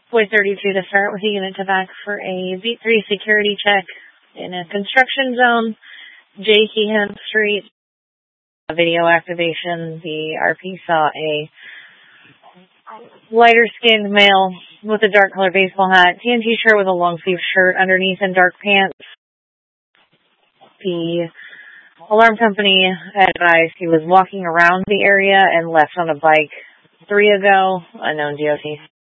Boyd 32 to start with a unit to back for a Beat 3 security check in a construction zone, J. Keehan Street. Video activation, the RP saw a lighter-skinned male with a dark-colored baseball hat, tan t-shirt with a long-sleeve shirt underneath and dark pants. The alarm company advised he was walking around the area and left on a bike 3 ago, unknown DOT.